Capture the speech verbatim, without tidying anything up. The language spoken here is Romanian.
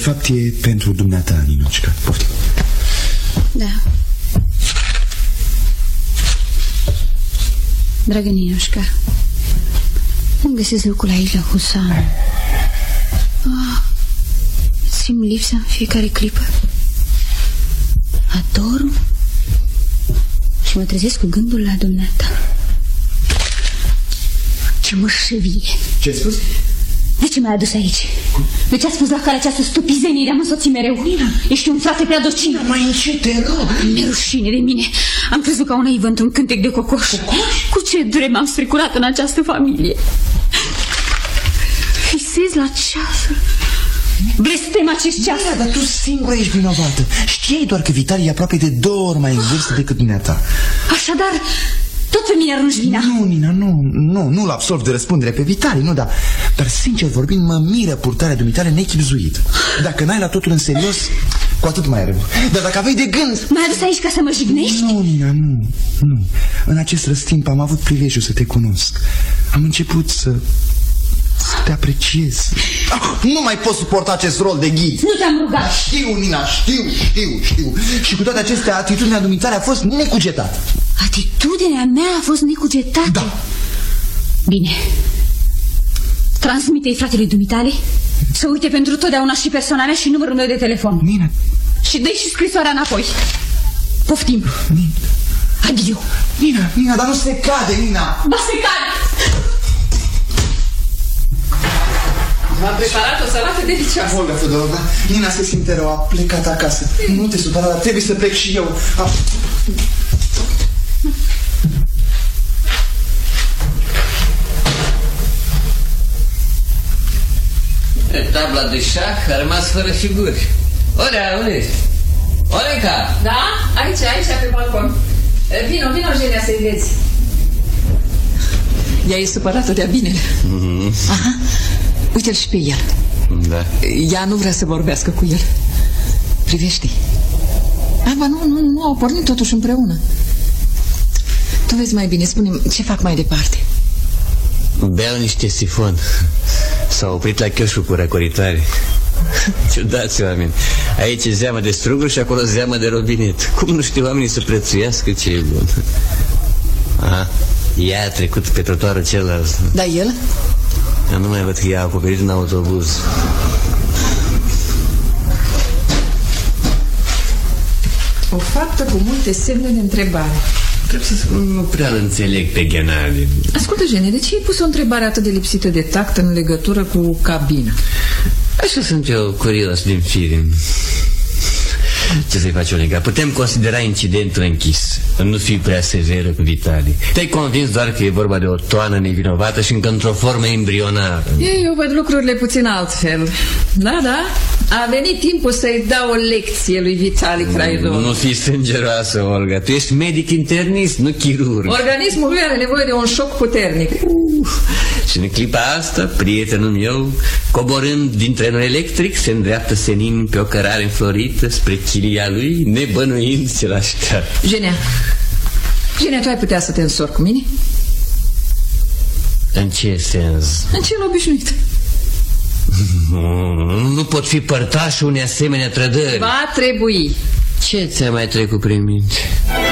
fapt e pentru dumneata, Ninoșca. Poftim. Da. Dragă Ninoșca, îmi găsesc locul aici la Husan. Ah, simt lipsa în fiecare clipă. Ador și mă trezesc cu gândul la dumneata. Ce mărșăvie! Ce-ai spus? De ce m-ai adus aici? De ce a spus la care această stupizenie de a mă însoți mereu? Nina. Ești un frate prea docil. Mai încet, te rog. Mi-e rușine de mine. Am crezut ca o naivă într-un cântec de cocoș. Cocoș? Cu ce drept m-am strecurat în această familie. Visez la ceasul. Blestem acest ceas. Nina, dar tu singură ești vinovată. Știai doar că Vitalie e aproape de două ori mai în vârstă decât dumneata. Așadar, tot pe mine arunci vina. Nu, Nina, nu, nu, nu-l absolv de răspundere pe Vitalie, nu, dar, dar sincer vorbind, mă miră purtarea dumitale nechibzuit. Dacă n-ai la totul în serios, cu atât mai rău. Dar dacă aveai de gând... M-ai adus aici ca să mă jignești? Nu, Nina, nu, nu. În acest răstimp am avut prilejul să te cunosc. Am început să... să te apreciez. Ah, nu mai pot suporta acest rol de ghid. Nu te-am rugat. Știu, Nina, știu, știu, știu. Și cu toate acestea, atitudinea dumitale a fost necugetată. Atitudinea mea a fost necugetată? Da. Bine. Transmite-i fratelui dumitale să uite pentru totdeauna și persoana mea și numărul meu de telefon. Nina. Și dă-i și scrisoarea înapoi. Poftim. Nina. Adio. Nina, Nina, dar nu se cade, Nina. Ba se cade. M-am preparat o salată delicioasă. Olga Fedorovna, Nina se simte rău, a plecat acasă. Nu te supăra, dar trebuie să plec și eu. A... Tabla de șah a rămas fără figuri. Olea, unde ești? Olenca! Da? Aici, aici, pe balcon. Vino, vino, Genia, să-i vezi. Ea e supărată de-a binele. Mm-hmm. Aha. Uite-l și pe el. Da. Ea nu vrea să vorbească cu el. Privește-i. Aba, nu, nu, nu, au pornit totuși împreună. Tu vezi mai bine, spune-mi, ce fac mai departe? Beau niște sifon. S-au oprit la chioșul cu răcoritoare. Ciudați oameni. Aici e zeamă de struguri și acolo zeamă de robinet. Cum nu știu oamenii să prețuiască ce e bun? Aha, ea a trecut pe trotuarul celălalt. Da, el? Eu nu mai văd că ea a acoperit în autobuz. O faptă cu multe semne de întrebare. Trebuie să spun, nu prea îl înțeleg pe Ghenadi. Ascultă, Gene, de ce ai pus o întrebare atât de lipsită de tact în legătură cu cabina? Așa sunt eu curios din fire. Ce să-i faci, Olega? Putem considera incidentul închis. Nu fi prea severă cu Vitalie. Te-ai convins doar că e vorba de o toană nevinovată și încă într-o formă embrionară. Eu văd lucrurile puțin altfel. Da, da, a venit timpul să-i dau o lecție lui Vitalie Craidon. Nu, nu fi sângeroasă, Olga. Tu ești medic internist, nu chirurg. Organismul lui are nevoie de un șoc puternic. uh, Și în clipa asta, prietenul meu, coborând din trenul electric, se îndreaptă senin pe o cărare înflorită spre chilia lui, nebănuind ce l-așteaptă. Genia, Genia, tu ai putea să te însori cu mine? În ce sens? În cel obișnuit. Nu, nu pot fi părtașul unei asemenea trădări. Va trebui. Ce ți-a mai trecut prin minte?